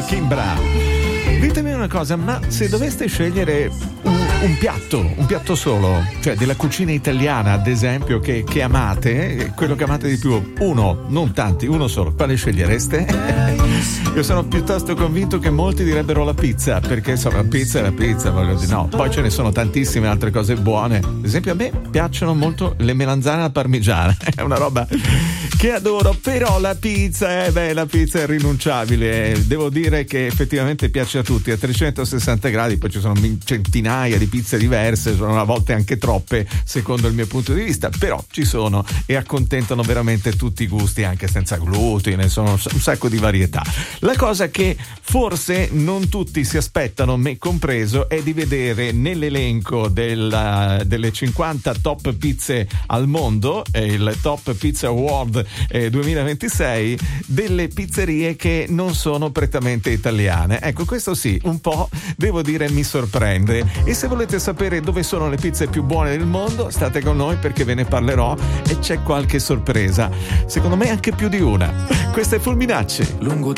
Kimbra. Ditemi una cosa, ma se doveste scegliere un piatto solo, cioè della cucina italiana ad esempio, che amate, quello che amate di più, uno, non tanti, uno solo, quale scegliereste? Io sono piuttosto convinto che molti direbbero la pizza, perché insomma la pizza è la pizza, voglio dire, no, poi ce ne sono tantissime altre cose buone. Ad esempio a me piacciono molto le melanzane alla parmigiana, è una roba che adoro, però la pizza la pizza è irrinunciabile, devo dire che effettivamente piace a tutti a 360 gradi, poi ci sono centinaia di pizze diverse, sono a volte anche troppe secondo il mio punto di vista, però ci sono e accontentano veramente tutti i gusti, anche senza glutine, sono un sacco di varietà. La cosa che forse non tutti si aspettano, me compreso, è di vedere nell'elenco delle 50 top pizze al mondo, il Top Pizza Award 2026, delle pizzerie che non sono prettamente italiane. Ecco, questo sì, un po' devo dire mi sorprende. E se volete sapere dove sono le pizze più buone del mondo, state con noi perché ve ne parlerò e c'è qualche sorpresa, secondo me anche più di una. Questa è Fulminacci.